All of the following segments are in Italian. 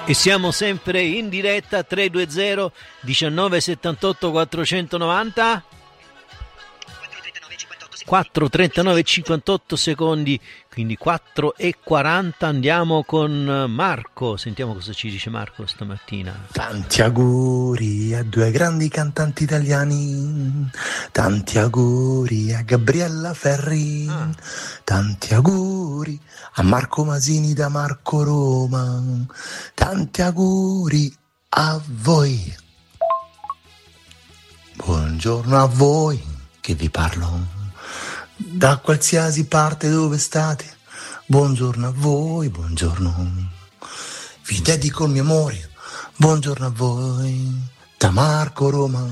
E siamo sempre in diretta 320 19 78 490 4:39 58 secondi, quindi 4:40. Andiamo con Marco, sentiamo cosa ci dice Marco stamattina. Tanti auguri a due grandi cantanti italiani, tanti auguri a Gabriella Ferri, tanti auguri a Marco Masini da Marco Roma, tanti auguri a voi. Buongiorno a voi che vi parlo da qualsiasi parte dove state. Buongiorno a voi, buongiorno. Vi dedico il mio amore. Buongiorno a voi da Marco Roma.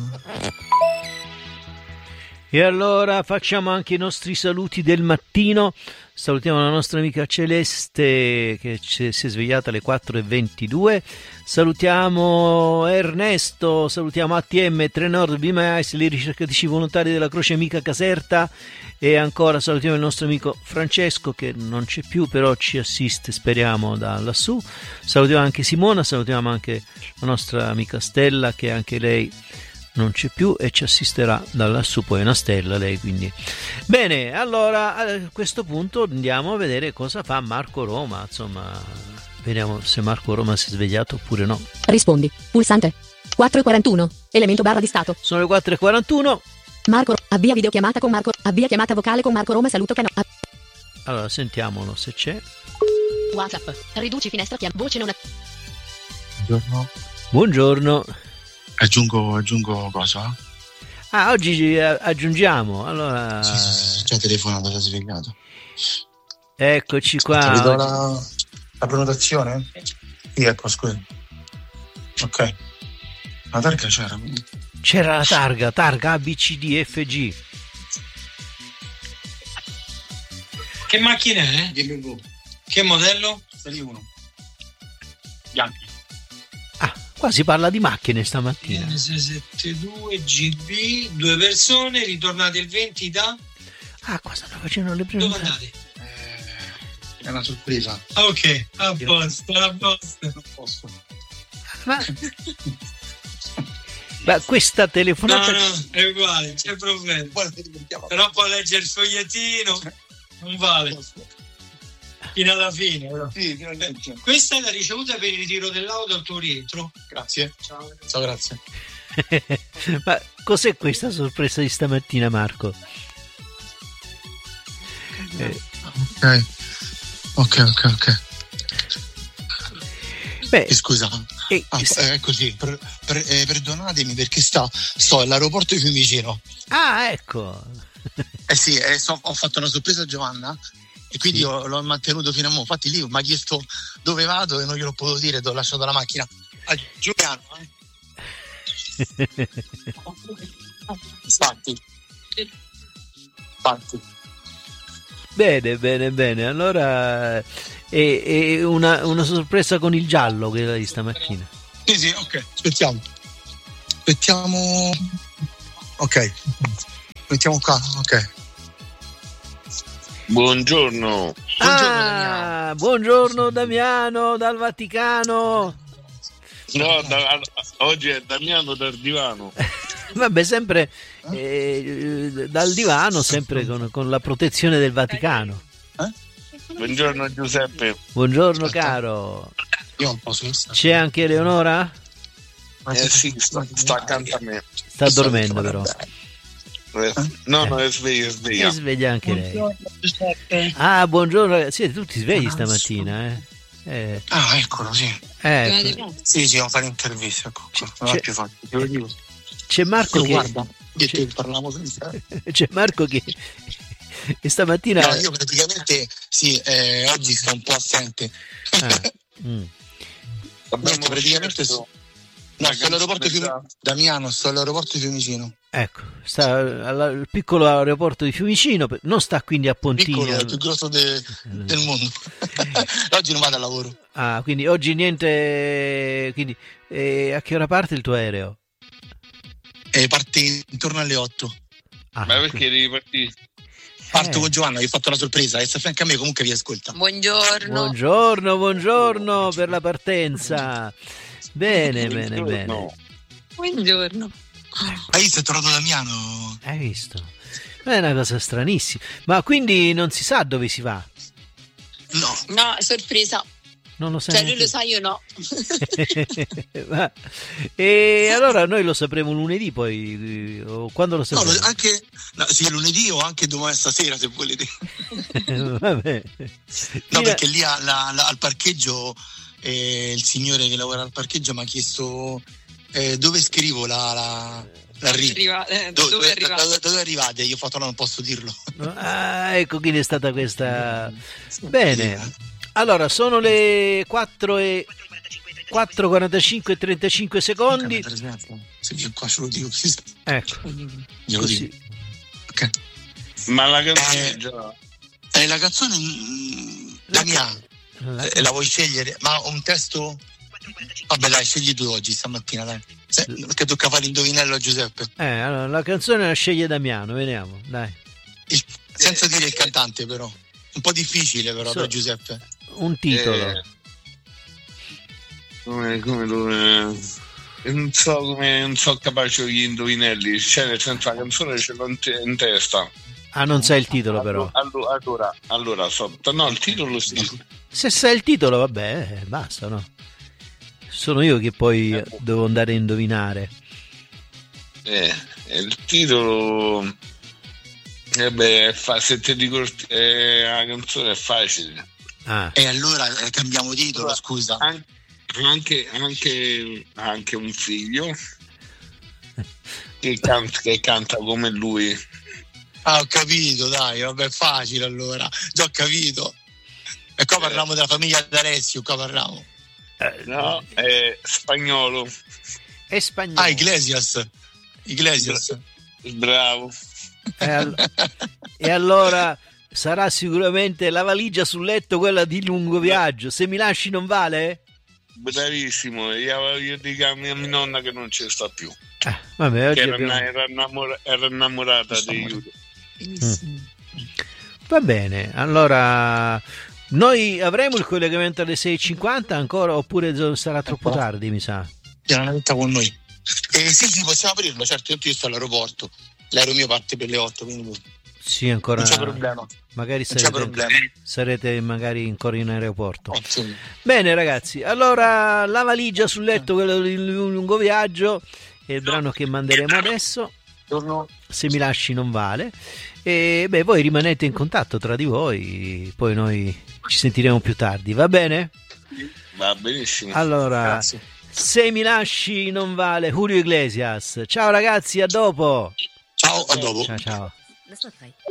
E allora facciamo anche i nostri saluti del mattino. Salutiamo la nostra amica Celeste che si è svegliata alle 4:22. Salutiamo Ernesto, salutiamo ATM, Trenord, Be My Eyes, le ricercatrici volontari della Croce Amica Caserta, e ancora salutiamo il nostro amico Francesco che non c'è più, però ci assiste, speriamo, da lassù. Salutiamo anche Simona, salutiamo anche la nostra amica Stella che anche lei non c'è più e ci assisterà da lassù, poi è una stella lei, quindi bene. Allora a questo punto andiamo a vedere cosa fa Marco Roma, insomma vediamo se Marco Roma si è svegliato oppure no. Rispondi, pulsante 4:41, elemento barra di stato. Sono le 4:41. Marco, avvia videochiamata con Marco, avvia chiamata vocale con Marco Roma, saluto allora sentiamolo se c'è. WhatsApp, riduci finestra voce non. Buongiorno. Aggiungo cosa? Oggi aggiungiamo, allora Sì, c'è telefonato, si è svegliato. Eccoci qua. Vi do la prenotazione? Sì, ecco, scusa. Ok. La targa c'era. C'era la targa ABCDFG. Che macchina è? Che modello? Serie 1. Bianchi. Qua si parla di macchine stamattina. N672 GB, 2 persone, ritornate il 20 da... Qua stanno facendo le Dove prenotazioni. andate? È una sorpresa. Ok, a posto. Non posso. Ma questa telefonata... No, è uguale, c'è problema. Però poi leggere il fogliettino non vale. Fino alla fine. Sì, finalmente. Questa è la ricevuta per il ritiro dell'auto al tuo rientro. Grazie. Ciao, grazie. Ma cos'è questa sorpresa di stamattina, Marco? Ok. Beh, scusa. È così. Perdonatemi perché sto all'aeroporto di Fiumicino. Ecco. Sì, ho fatto una sorpresa a Giovanna. E quindi sì. L'ho mantenuto fino a mo'. Infatti lì mi ha chiesto dove vado e non gliel'ho potuto dire, ti ho lasciato la macchina a Giuliano. Infatti. Bene. Allora è una sorpresa con il giallo che era di stamattina. Sì, ok. Aspettiamo. Ok. Mettiamo qua, ok. Buongiorno. Buongiorno Damiano dal Vaticano. No, oggi è Damiano dal divano. Vabbè, sempre dal divano, sempre con la protezione del Vaticano. Buongiorno Giuseppe. Buongiorno caro. Io un po' C'è anche Eleonora? Sì, sta accanto a me. Sta dormendo però. No, è sveglia. È sveglia anche lei. Buongiorno. Sì, tu ti svegli stamattina, eccolo, sì. Sì, devo fare interviste. Ecco. Non è più facile. C'è Marco che... Guarda, che parliamo senza. C'è Marco che stamattina... No, io praticamente, sì, oggi sto un po' assente. Praticamente... No, sto all'aeroporto di Damiano, sto all'aeroporto di Fiumicino. Ecco, sta al piccolo aeroporto di Fiumicino, non sta quindi a Pontigna. Piccolo, è il più grosso del mondo. Oggi non vado al lavoro. Quindi oggi niente. Quindi a che ora parte il tuo aereo? Parte intorno alle 8. Ma perché devi partire? Parto con Giovanna, vi ho fatto una sorpresa, e sta fianco a me, comunque vi ascolta. Buongiorno. Buongiorno per la partenza. Bene. Buongiorno. Hai visto, è tornato Damiano? Hai visto? È una cosa stranissima. Ma quindi non si sa dove si va? No, sorpresa. Non lo sai. Cioè lui lo sa, io no. E allora noi lo sapremo lunedì, poi o quando lo sapremo? Sì, lunedì o anche domani stasera, se volete. Vabbè. No, perché lì al parcheggio il signore che lavora al parcheggio mi ha chiesto dove scrivo la dove arrivate? Io ho fatto no, non posso dirlo. Ecco quindi è stata questa. Bene. Allora, sono le 4:45 e 35 secondi. Se io qua ce lo dico. Ecco. Così. Ok. Ma la canzone la canzone Damiano, la vuoi scegliere? Ma un testo? Vabbè dai, scegli tu oggi, stamattina, dai. Perché tocca fare l'indovinello a Giuseppe. Allora, la canzone la sceglie Damiano, vediamo, dai. Senza dire il cantante, però. Un po' difficile però per Giuseppe. Un titolo. Come non so capace degli indovinelli, cioè nel senso la canzone ce l'ho in testa. Non sai il titolo però. Allora no, il titolo sì. Se sai il titolo vabbè, basta, no? Sono io che poi devo andare a indovinare. Il titolo se ti dico la canzone è facile. E allora cambiamo titolo, scusa. Anche un figlio che canta come lui. Ho capito, dai, vabbè, facile allora. Già ho capito. E qua parliamo della famiglia d'Alessio, qua parliamo. No, è spagnolo. È spagnolo. Iglesias. Bravo. E allora sarà sicuramente La valigia sul letto, quella di Lungo Viaggio. Se mi lasci non vale? Bravissimo, io dico a mia nonna che non ci sta più. Vabbè, oggi era innamorata di Judo. Va bene, allora noi avremo il collegamento alle 6:50 ancora oppure sarà troppo tardi, mi sa? C'era una vita con noi. Sì, possiamo aprirlo, certo, io sto all'aeroporto. L'aereo mio parte per le 8, quindi sì, ancora non c'è problema. Magari sarete magari ancora in aeroporto. Sì. Bene ragazzi, allora La valigia sul letto, quello di Lungo Viaggio, è il brano che manderemo adesso. Se mi lasci non vale. E voi rimanete in contatto tra di voi, poi noi ci sentiremo più tardi, va bene? Va benissimo. Allora, grazie. Se mi lasci non vale, Julio Iglesias. Ciao ragazzi, a dopo. Ciao, a dopo. Ciao. Lo sto fai.